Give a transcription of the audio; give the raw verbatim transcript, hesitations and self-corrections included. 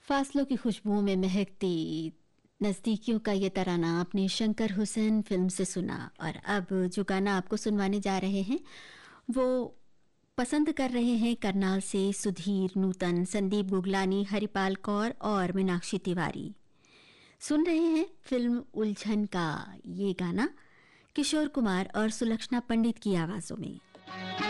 फासलों की खुशबुओं में महकती नज़दीकियों का ये तराना आपने शंकर हुसैन फिल्म से सुना। और अब जो गाना आपको सुनवाने जा रहे हैं वो पसंद कर रहे हैं करनाल से सुधीर, नूतन, संदीप गुगलानी, हरिपाल कौर और मीनाक्षी तिवारी। सुन रहे हैं फिल्म उलझन का ये गाना किशोर कुमार और सुलक्षणा पंडित की आवाज़ों में।